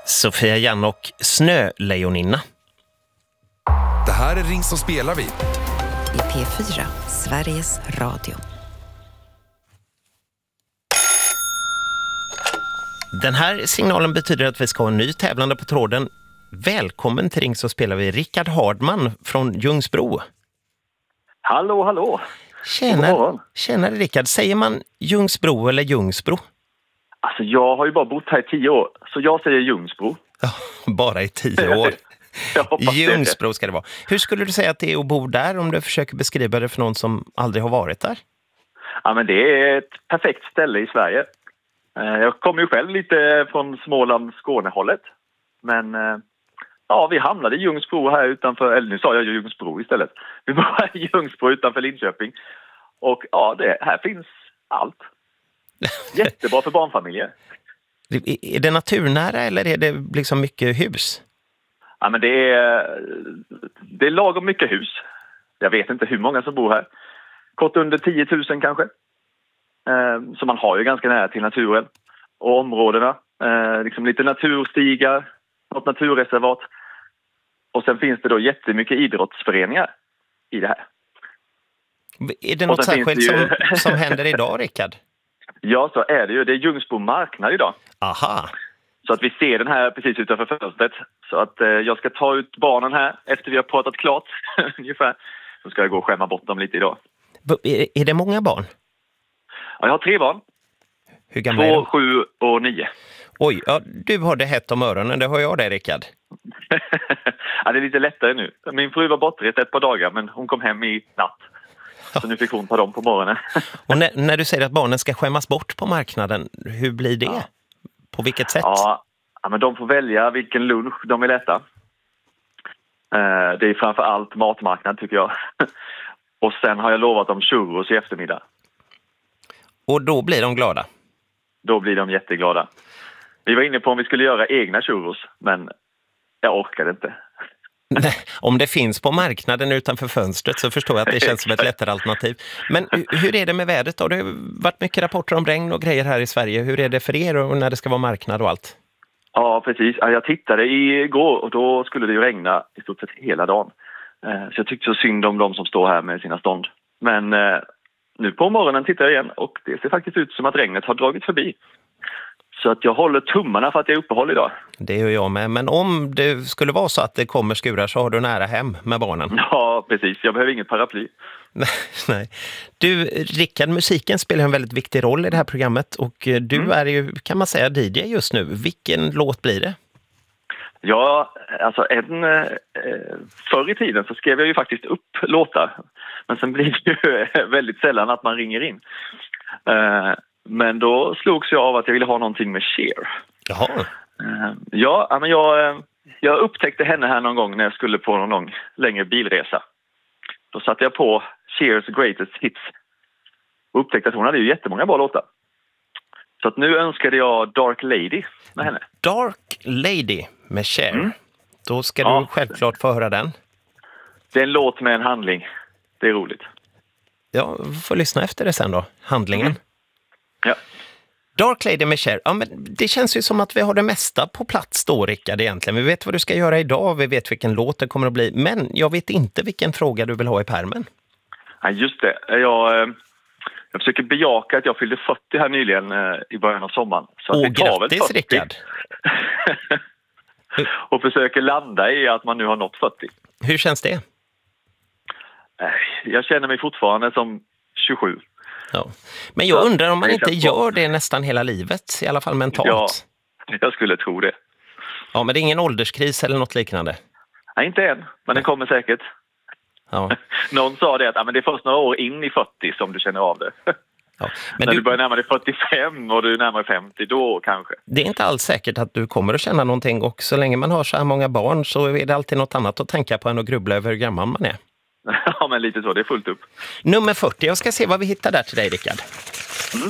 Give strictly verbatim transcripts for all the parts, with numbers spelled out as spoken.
Sofia Jan och Snölejoninna. Det här är Ring så spelar vi. I P fyra, Sveriges Radio. Den här signalen betyder att vi ska ha en ny tävlande på tråden. Välkommen till Ring så spelar vi. Rickard Hardman från Ljungsbro. Hallå, hallå. Tjena, tjena Rickard. Säger man Ljungsbro eller Ljungsbro? Alltså jag har ju bara bott här i tio år, så jag säger Ljungsbro. Ja, bara i tio år. Ljungsbro ska det vara. Hur skulle du säga att det är att bo där om du försöker beskriva det för någon som aldrig har varit där? Ja, men det är ett perfekt ställe i Sverige. Jag kommer ju själv lite från Småland, Skånehållet. Men ja, vi hamnade i Ljungsbro här utanför, eller nu sa jag ju Ljungsbro istället. Vi var i Ljungsbro utanför Linköping. Och ja, det, här finns allt. Jättebra för barnfamiljer. Är det naturnära eller är det liksom mycket hus? Ja, men det är, det är lagom mycket hus. Jag vet inte hur många som bor här. Kort under tio tusen kanske. Eh, så man har ju ganska nära till naturen. Och områdena. Eh, liksom lite naturstigar. Något naturreservat. Och sen finns det då jättemycket idrottsföreningar i det här. Är det något särskilt det ju... som, som händer idag, Rickard? Ja, så är det ju. Det är Ljungsbro marknad idag. Aha. Så att vi ser den här precis utanför fönstret. Så att eh, jag ska ta ut barnen här efter vi har pratat klart ungefär. Så ska jag gå och skämma bort dem lite idag. Är, är det många barn? Ja, jag har tre barn. Hur gamla Två, är de? sju och nio. Oj, ja, du har det hett om öronen. Det har jag det, Rickard. Ja, det är lite lättare nu. Min fru var bortrest ett par dagar, men hon kom hem i natt. Så nu fick hon ta dem på morgonen. Och när, när du säger att barnen ska skämmas bort på marknaden, hur blir det? Ja. På vilket sätt? Ja, ja, men de får välja vilken lunch de vill äta. Eh, det är framför allt matmarknad tycker jag. Och sen har jag lovat dem churros i eftermiddag. Och då blir de glada? Då blir de jätteglada. Vi var inne på om vi skulle göra egna churros, men jag orkade inte. Nej, om det finns på marknaden utanför fönstret så förstår jag att det känns som ett lättare alternativ. Men hur är det med vädret då? Det har varit mycket rapporter om regn och grejer här i Sverige. Hur är det för er och när det ska vara marknad och allt? Ja, precis. Jag tittade igår och då skulle det ju regna i stort sett hela dagen. Så jag tyckte så synd om de som står här med sina stånd. Men nu på morgonen tittar jag igen och det ser faktiskt ut som att regnet har dragit förbi. Så att jag håller tummarna för att jag är uppehåll idag. Det gör jag med. Men om det skulle vara så att det kommer skurar så har du nära hem med barnen. Ja, precis. Jag behöver inget paraply. Nej, nej. Du, Rickard, musiken spelar en väldigt viktig roll i det här programmet. Och du mm. är ju, kan man säga, D J just nu. Vilken låt blir det? Ja, alltså en, eh, förr i tiden så skrev jag ju faktiskt upp låtar. Men sen blir det ju väldigt sällan att man ringer in. Eh, Men då slogs jag av att jag ville ha någonting med Cher. Jaha. Uh, ja, men jag, jag upptäckte henne här någon gång när jag skulle på någon lång, längre bilresa. Då satte jag på Chers Greatest Hits och upptäckte att hon hade ju jättemånga bra låtar. Så att nu önskade jag Dark Lady med henne. Dark Lady med Cher. Mm. Då ska ja. du självklart få höra den. Det är en låt med en handling. Det är roligt. Ja, vi får lyssna efter det sen då. Handlingen. Mm. Ja. Dark Lady med Cher. Ja, men det känns ju som att vi har det mesta på plats då, Rickard, egentligen. Vi vet vad du ska göra idag, vi vet vilken låt det kommer att bli. Men jag vet inte vilken fråga du vill ha i pärmen. Ja, just det. Jag, jag försöker bejaka att jag fyllde fyrtio här nyligen i början av sommaren. Så Åh, att det tar grattis, väl Rickard. Och försöker landa i att man nu har nått fyrtio. Hur känns det? Jag känner mig fortfarande som tjugosju. Ja. Men jag undrar om man inte gör det nästan hela livet, i alla fall mentalt. Ja, jag skulle tro det. Ja, men det är ingen ålderskris eller något liknande? Nej, inte än, men den kommer säkert. Ja. Någon sa det att ja, men det är först några år in i fyrtio som du känner av det. Ja. Men när du... du börjar närma dig fyrtiofem och du är närmare femtio, då kanske. Det är inte alls säkert att du kommer att känna någonting, och så länge man har så här många barn så är det alltid något annat att tänka på än att grubbla över hur gammal man är. Ja, men lite så. Det är fullt upp. Nummer fyrtio. Jag ska se vad vi hittar där till dig, Rickard. Mm.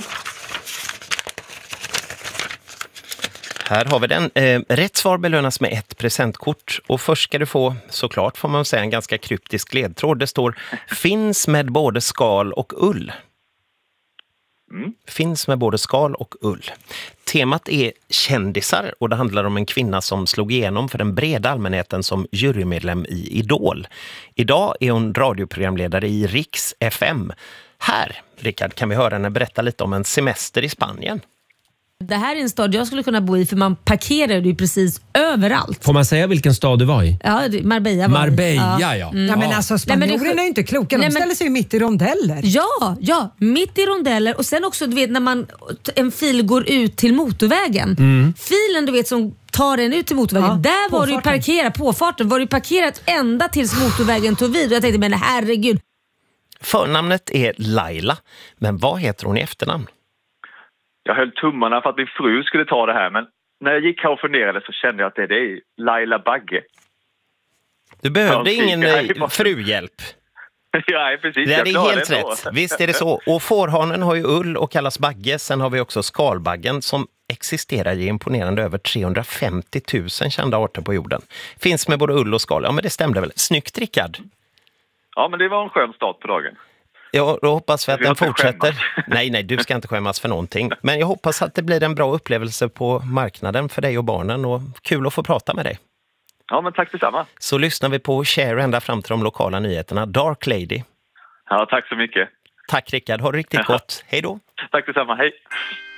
Här har vi den. Eh, rätt svar belönas med ett presentkort. Och först ska du få, såklart får man säga, en ganska kryptisk ledtråd. Det står, finns med både skal och ull. Mm. Finns med både skal och ull. Temat är kändisar och det handlar om en kvinna som slog igenom för den breda allmänheten som jurymedlem i Idol. Idag är hon radioprogramledare i Riks F M. Här, Rickard, kan vi höra henne berätta lite om en semester i Spanien. Det här är en stad jag skulle kunna bo i, för man parkerar ju precis överallt. Får man säga vilken stad du var i? Ja, det- Marbella var det. Marbella, ja. ja. Mm. Ja, men alltså Nej, men spanjorerna det- är ju inte kloka. De Nej, men- ställer sig ju mitt i rondeller. Ja, ja, mitt i rondeller och sen också du vet när man en fil går ut till motorvägen. Filen du vet som tar en ut till motorvägen. Ja, där var det ju påfarten. parkerat på farten var det ju parkerat ända tills motorvägen tog vid och jag tänkte men herregud. Förnamnet är Laila, men vad heter hon i efternamn? Jag höll tummarna för att min fru skulle ta det här, men när jag gick här och funderade så kände jag att det, det är Laila Bagge. Du behövde Ja, ingen nej, eh, frujälp. Ja, precis. Det jag är klarade helt ändå. rätt. Visst är det så. Och fårhanen har ju ull och kallas bagge. Sen har vi också skalbaggen som existerar i imponerande över trehundrafemtio tusen kända arter på jorden. Finns med både ull och skal. Ja, men det stämde väl. Snyggt, Rickard. Ja, men det var en skön start på dagen. Ja, då hoppas vi att Jag den ska inte fortsätter. skämmas. Nej, nej, du ska inte skämmas för någonting. Men jag hoppas att det blir en bra upplevelse på marknaden för dig och barnen. Och kul att få prata med dig. Ja, men tack detsamma. Så lyssnar vi på Cher ända fram till de lokala nyheterna. Dark Lady. Ja, tack så mycket. Tack Rickard, ha det riktigt gott. Hej då. Tack detsamma, hej.